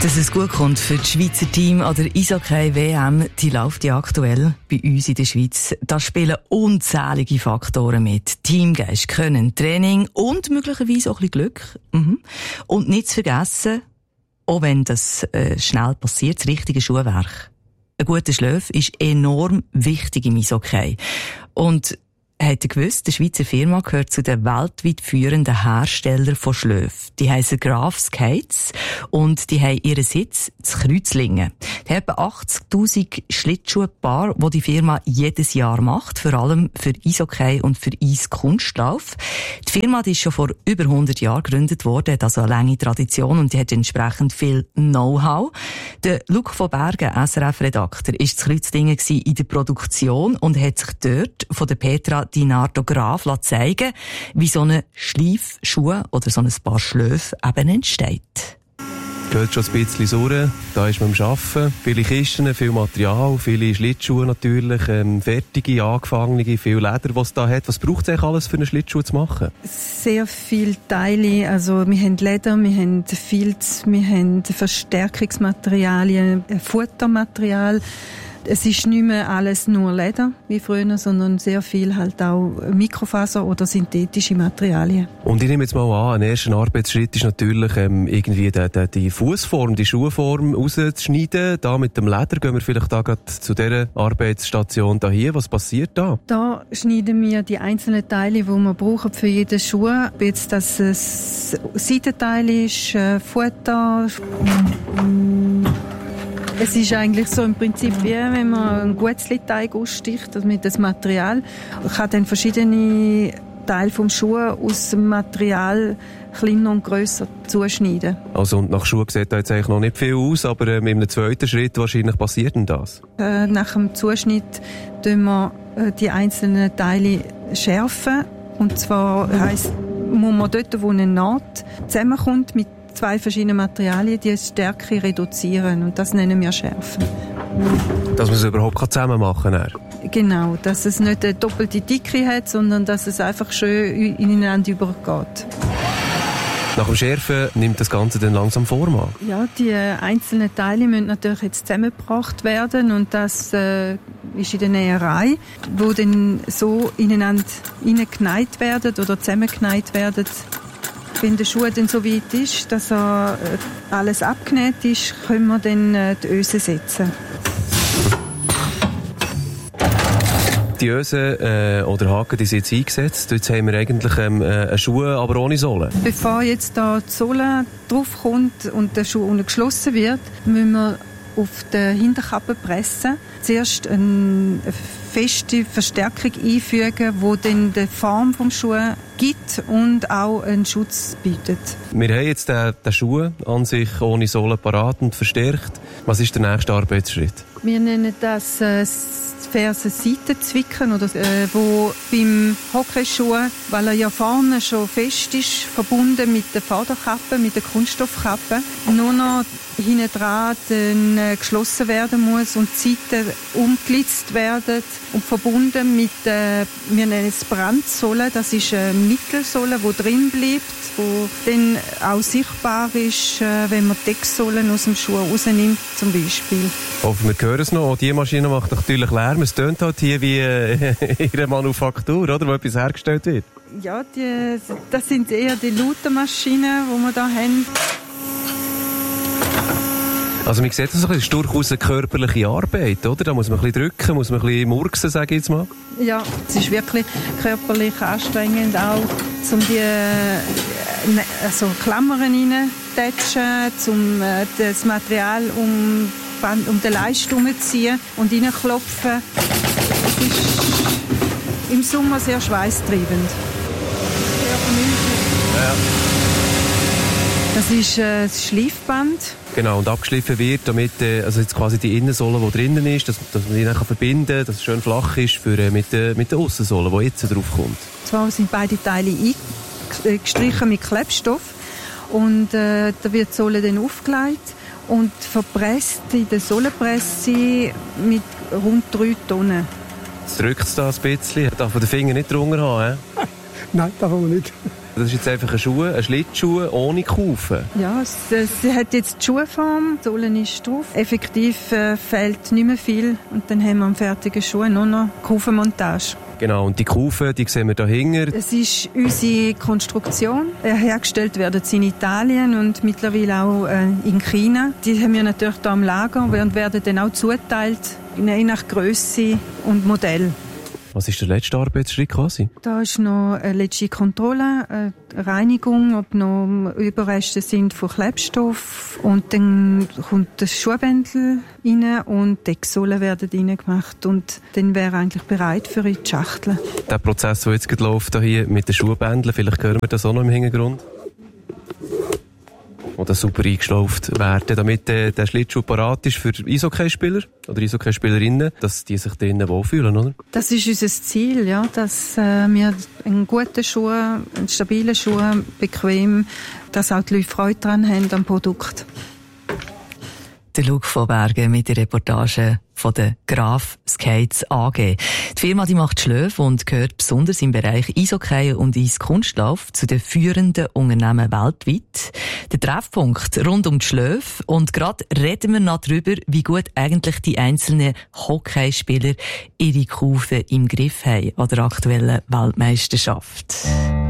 Dass es gut kommt für das Schweizer Team an der Eishockey-WM, die läuft ja aktuell bei uns in der Schweiz. Da spielen unzählige Faktoren mit. Teamgeist, Können, Training und möglicherweise auch ein bisschen Glück. Und nicht zu vergessen, auch wenn das schnell passiert, das richtige Schuhwerk. Ein guter Schlaf ist enorm wichtig im Eishockey. Und habt ihr gewusst, die Schweizer Firma gehört zu den weltweit führenden Herstellern von Schläfen. Die heissen Graf Skates und die haben ihren Sitz in Kreuzlingen. Die haben etwa 80'000 Schlittschuhpaare, die Firma jedes Jahr macht, vor allem für Eishockey und für Eiskunstlauf. Die Firma die ist schon vor über 100 Jahren gegründet worden, hat also eine lange Tradition und die hat entsprechend viel Know-how. Der Luc von Bergen, SRF-Redakteur, war in Kreuzlingen in der Produktion und hat sich dort von der Petra Dinardo Graf zeigen, wie so eine Schleifschuh oder so ein paar Schläfe eben entsteht. Geht schon ein bisschen sauer. Da ist man am Arbeiten. Viele Kisten, viel Material, viele Schlittschuhe natürlich, fertige, angefangene, viel Leder, was es da hat. Was braucht es eigentlich alles für einen Schlittschuh zu machen? Sehr viele Teile. Also, wir haben Leder, wir haben Filz, wir haben Verstärkungsmaterialien, Futtermaterial. Es ist nicht mehr alles nur Leder wie früher, sondern sehr viel halt auch Mikrofaser oder synthetische Materialien. Und ich nehme jetzt mal an, ein erster Arbeitsschritt ist natürlich irgendwie die Fußform, die Schuhform rauszuschneiden. Da mit dem Leder gehen wir vielleicht da gerade zu dieser Arbeitsstation hier. Was passiert da? Da schneiden wir die einzelnen Teile, die wir brauchen für jeden Schuh. Ob jetzt das ein Seitenteil ist, Futter. Es ist eigentlich so im Prinzip wie wenn man einen Guetzli-Teig aussticht, also mit dem Material. Man kann dann verschiedene Teile vom Schuh aus dem Material kleiner und grösser zuschneiden. Also und nach Schuh sieht da jetzt eigentlich noch nicht viel aus, aber in einem zweiten Schritt wahrscheinlich passiert denn das? Nach dem Zuschnitt tun wir die einzelnen Teile schärfen. Und zwar heisst, muss man dort, wo eine Naht zusammenkommt mit zwei verschiedene Materialien, die Stärke reduzieren. Und das nennen wir Schärfen. Dass man es überhaupt zusammen machen kann? Genau, dass es nicht eine doppelte Dicke hat, sondern dass es einfach schön ineinander übergeht. Nach dem Schärfen nimmt das Ganze dann langsam Form an? Ja, die einzelnen Teile müssen natürlich jetzt zusammengebracht werden und das ist in der Näherei, wo dann so ineinander hineingenäht werden oder zusammengenäht werden. Wenn der Schuh dann so weit ist, dass alles abgenäht ist, können wir dann die Öse setzen. Die Öse oder Haken, die sind jetzt eingesetzt. Jetzt haben wir eigentlich einen Schuh, aber ohne Sohle. Bevor jetzt da die Sohle draufkommt und der Schuh unten geschlossen wird, müssen wir auf der Hinterkappe pressen. Zuerst eine feste Verstärkung einfügen, die dann die Form des Schuhs gibt und auch einen Schutz bietet. Wir haben jetzt den Schuh an sich ohne Sohle parat und verstärkt. Was ist der nächste Arbeitsschritt? Wir nennen das Ferse Seitenzwicken, oder wo beim Hockeyschuh, weil er ja vorne schon fest ist, verbunden mit der Vorderkappe, mit der Kunststoffkappe, nur noch hinten dran geschlossen werden muss und die Seiten umgelitzt werden und verbunden mit, wir nennen es Brandsohle, das ist eine Mittelsohle, die drin bleibt, die dann auch sichtbar ist, wenn man die Decksohlen aus dem Schuh rausnimmt, zum Beispiel. Hoffen wir hören es noch. Auch diese Maschine macht natürlich Lärm. Es tönt halt hier wie in einer Manufaktur, oder, wo etwas hergestellt wird. Ja, das sind eher die lauten Maschinen, die wir da haben. Also man sieht, das ist durchaus eine körperliche Arbeit, oder? Da muss man ein bisschen drücken, muss man ein bisschen murksen, sage ich jetzt mal. Ja, es ist wirklich körperlich anstrengend, auch um die Klammern reinzutatschen, um das Material um den Leist herumzuziehen und reinklopfen. Es ist im Sommer sehr schweißtreibend. Ja. Das ist das Schleifband. Genau, und abgeschliffen wird, damit also jetzt quasi die Innensohle, die drinnen ist, dass man die dann verbinden kann, dass es schön flach ist mit der Aussensohle, die jetzt drauf kommt. Zwar sind beide Teile gestrichen mit Klebstoff und da wird die Sohle dann aufgelegt und verpresst in der Sohlenpresse mit rund 3 Tonnen. Jetzt drückt es da ein bisschen. Darf man den Finger nicht drunter haben? Nein, darf man nicht. Das ist jetzt einfach ein Schlittschuh ohne Kufen. Ja, sie hat jetzt die Schuhform, die Sohle ist drauf. Effektiv fehlt nicht mehr viel und dann haben wir am fertigen Schuh nur noch Kufenmontage. Genau, und die Kufen, die sehen wir da hinten. Es ist unsere Konstruktion. Hergestellt werden sie in Italien und mittlerweile auch in China. Die haben wir natürlich hier am Lager und werden dann auch zuteilt, je nach Grösse und Modell. Was ist der letzte Arbeitsschritt quasi? Da ist noch eine letzte Kontrolle, eine Reinigung, ob noch Überreste sind von Klebstoff. Und dann kommt das Schuhbändel rein und die Decksohlen werden reingemacht. Und dann wäre eigentlich bereit für die Schachtel. Der Prozess, der jetzt läuft hier mit den Schuhbändeln, vielleicht hören wir das auch noch im Hintergrund. Oder super eingeschlauft werden, damit der Schlittschuh parat ist für Eishockeyspieler oder Eishockeyspielerinnen, dass die sich drinnen wohlfühlen, oder? Das ist unser Ziel, ja, dass wir einen guten Schuh, einen stabilen Schuh, bequem, dass auch die Leute Freude daran haben am Produkt. Der Luc von Bergen mit der Reportage von der Graf Skates AG. Die Firma die macht Schläfe und gehört besonders im Bereich Eishockey und Eiskunstlauf zu den führenden Unternehmen weltweit. Der Treffpunkt rund um die Schläfe. Und gerade reden wir noch darüber, wie gut eigentlich die einzelnen Hockeyspieler ihre Kufen im Griff haben an der aktuellen Weltmeisterschaft.